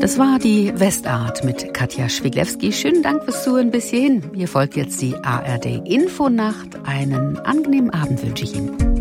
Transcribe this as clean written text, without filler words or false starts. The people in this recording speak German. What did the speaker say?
Das war die Westart mit Katja Schwiglewski. Schönen Dank fürs Zuhören bis hierhin. Hier folgt jetzt die ARD Infonacht. Einen angenehmen Abend wünsche ich Ihnen.